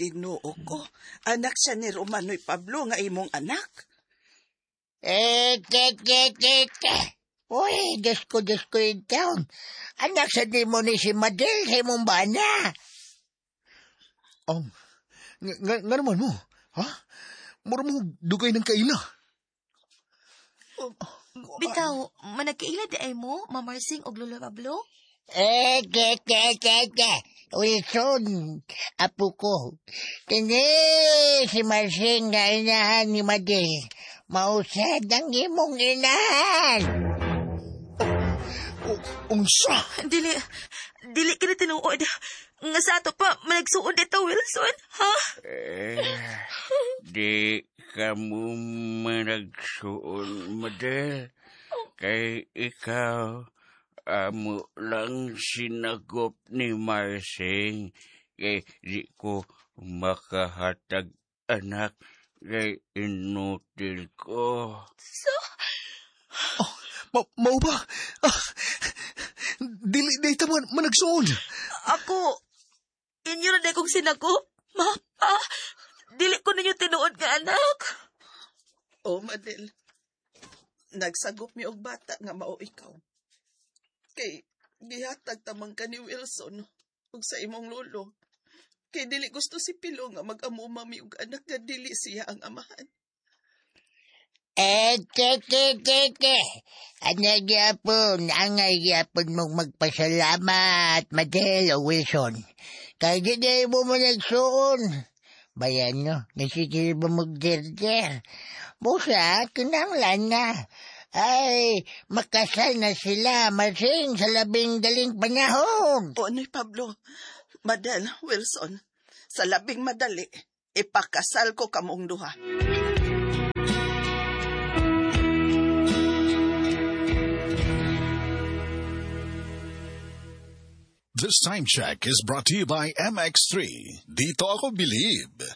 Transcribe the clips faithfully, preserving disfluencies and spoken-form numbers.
Ginoo ko, anak siya ni Romanoy Pablo nga imong anak. Eh, ke, ke, ke, ke. Uy, Diyos ko, Diyos ko yung taon. Anak sa di mo ni si Madel, sa imong bana. Um, nga, nga, nga naman mo, ha? Mura mo dugay ng kaila. Oh, Bitaw, managkaila di ay mo, Mamarsing og Lolo Pablo? Eh, ke, ke, ke, ke. Wilson, apo ko. Kini si Marsing nga inahan ni Madel. Mausad ang imong inahan. O, unsa? Dili, dili ka na tinuod. Nga sa ato pa, managsuod ito, Wilson, ha? Eh, di ka mo managsuon, Madel. Kay ikaw, amo lang sinagop ni Marsing. Kay di ko makahatag anak kay inutil ko. So, Oh, ma mao ba? Ah, dili day ta man managsuon. ako, inyo na kong sinagop, ma, pa, dili ko ninyo tinuod nga anak. oh Madel, nagsagop mi og bata nga mao ikaw. Kay gihatag tamang ka ni Wilson ug sa imong lolo. Kay dili gusto si Pilo nga mag-amuma mi og anak nga dili siya ang amahan. Eh, ke, ke, ke, ke. Ano gyapon, angay gyapon mong magpasalamat, Madel o Wilson. Kaya di mo mo nagsuon. Bayan nyo, nasigil ba magdirdir? Busa, kinanglan na. Ay, makasal na sila, Marsing, sa labing daling panahon. O ano'y Pablo, Madel, Wilson, sa labing madali, ipakasal ko kamong duha. This time check is brought to you by M X three. Dito ako believe.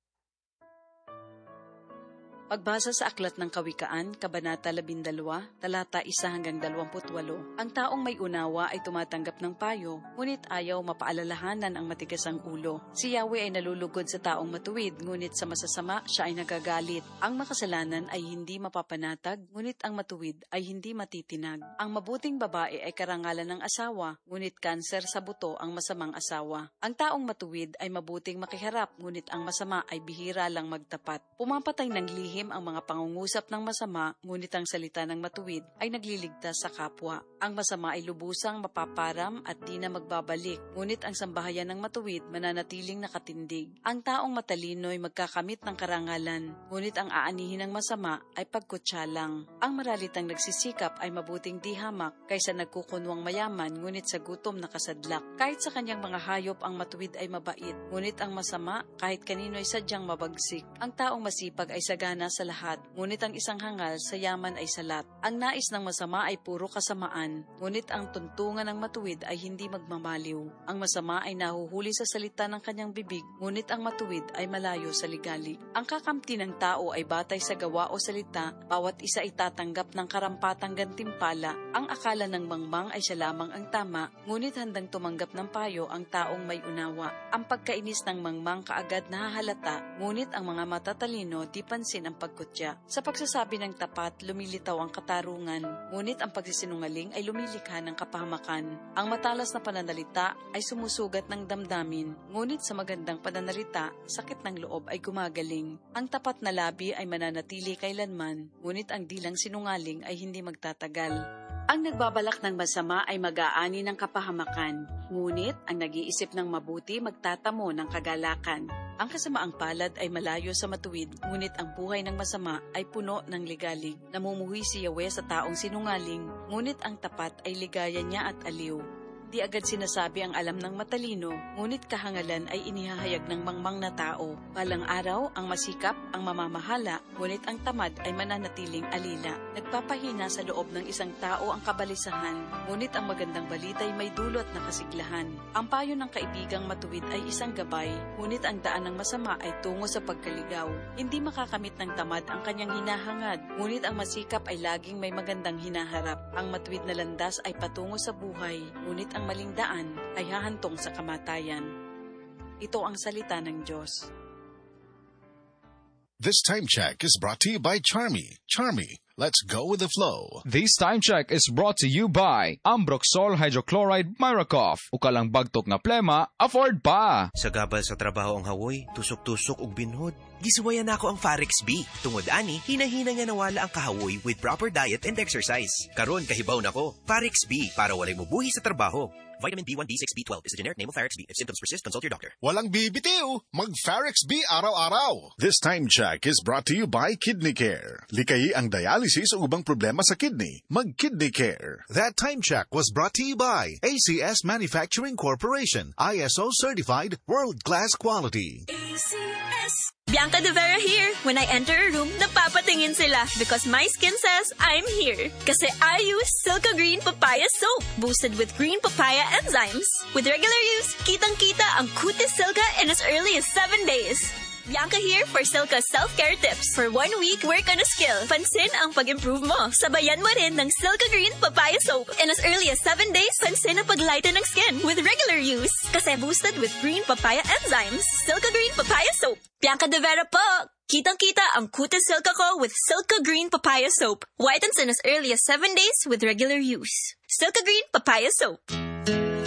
Pagbasa sa Aklat ng Kawikaan, Kabanata labindalawa, talata isa hanggang dalawamput walo, ang taong may unawa ay tumatanggap ng payo, ngunit ayaw mapaalalahanan ang matigas ang ulo. Si Yahweh ay nalulugod sa taong matuwid, ngunit sa masasama siya ay nagagalit. Ang makasalanan ay hindi mapapanatag, ngunit ang matuwid ay hindi matitinag. Ang mabuting babae ay karangalan ng asawa, ngunit kanser sa buto ang masamang asawa. Ang taong matuwid ay mabuting makiharap, ngunit ang masama ay bihira lang magtapat. Pumapatay ng lihim ang mga pangungusap ng masama, ngunit ang salita ng matuwid ay nagliligtas sa kapwa. Ang masama ay lubusang mapaparam at di na magbabalik, ngunit ang sambahayan ng matuwid mananatiling nakatindig. Ang taong matalino ay magkakamit ng karangalan, ngunit ang aanihin ng masama ay pagkutsa lang. Ang maralitang nagsisikap ay mabuting di hamak kaysa nagkukunwang mayaman, ngunit sa gutom nakasadlak. Kahit sa kanyang mga hayop ang matuwid ay mabait, ngunit ang masama kahit kanino ay sadyang mabagsik. Ang taong masipag ay sagana sa lahat, ngunit ang isang hangal sa yaman ay salat. Ang nais ng masama ay puro kasamaan, ngunit ang tuntungan ng matuwid ay hindi magmamaliw. Ang masama ay nahuhuli sa salita ng kanyang bibig, ngunit ang matuwid ay malayo sa ligali. Ang kakamti ng tao ay batay sa gawa o salita, bawat isa ay tatanggap ng karampatang gantimpala. Ang akala ng mangmang ay siya lamang ang tama, ngunit handang tumanggap ng payo ang taong may unawa. Ang pagkainis ng mangmang kaagad nahahalata, ngunit ang mga matatalino di pansin ang pagkutya. Sa pagsasabi ng tapat, lumilitaw ang katarungan, ngunit ang pagsisinungaling ay lumilikha ng kapahamakan. Ang matalas na pananalita ay sumusugat ng damdamin, ngunit sa magandang pananalita, sakit ng loob ay gumagaling. Ang tapat na labi ay mananatili kailanman, ngunit ang dilang sinungaling ay hindi magtatagal. Ang nagbabalak ng masama ay mag-aani ng kapahamakan, ngunit ang nag-iisip ng mabuti magtatamo ng kagalakan. Ang kasamaang palad ay malayo sa matuwid, ngunit ang buhay ng masama ay puno ng ligalig. Namumuhi si Yahweh sa taong sinungaling, ngunit ang tapat ay ligaya niya at aliw. Di agad sinasabi ang alam ng matalino, ngunit kahangalan ay inihahayag ng mangmang na tao. Balang araw, ang masikap, ang mamamahala, ngunit ang tamad ay mananatiling alila. Nagpapahina sa loob ng isang tao ang kabalisahan, ngunit ang magandang balita ay may dulot na kasiglahan. Ang payo ng kaibigang matuwid ay isang gabay, ngunit ang daan ng masama ay tungo sa pagkaligaw. Hindi makakamit ng tamad ang kanyang hinahangad, ngunit ang masikap ay laging may magandang hinaharap. Ang matuwid na landas ay patungo sa buhay, ngunit ang maling daan ay hahantong sa kamatayan. Ito ang salita ng Diyos. This time check is brought to you by Charmy. Charmy, let's go with the flow. This time check is brought to you by Ambroxol Hydrochloride Miracoff. Ukalang bagtok nga plema, afford pa. Sa gabal sa trabaho ang hawoy, tusok-tusok ug binhod. Gisuwayan nako ang Farex B. Tungod ani, hinahina nga nawala ang kahawoy with proper diet and exercise. Karon kahibaw nako, Farex B para walay mubuhi sa trabaho. Vitamin B one, B six, B twelve is a generic name of Farex B. If symptoms persist, consult your doctor. Walang bibitiw, mag-Farex B araw-araw. This time check is brought to you by Kidney Care. Likayi ang dialysis o ubang problema sa kidney. Mag-Kidney Care. That time check was brought to you by A C S Manufacturing Corporation. I S O certified, world-class quality. A C S. Bianca De Vera here. When I enter a room, napapatingin sila because my skin says I'm here. Kasi I use Silka Green Papaya Soap, boosted with green papaya enzymes. With regular use, kitang-kita ang kutis Silka in as early as seven days. Bianca here for Silka self-care tips. For one week, work on a skill. Pansin ang pag-improve mo. Sabayan mo rin ng Silka Green Papaya Soap. In as early as seven days, pansin ang pag-lighten ng skin with regular use. Kasi boosted with green papaya enzymes. Silka Green Papaya Soap. Bianca De Vera po! Kitang-kita ang kutis Silka ko with Silka Green Papaya Soap. Whitens in as early as seven days with regular use. Silka Green Papaya Soap.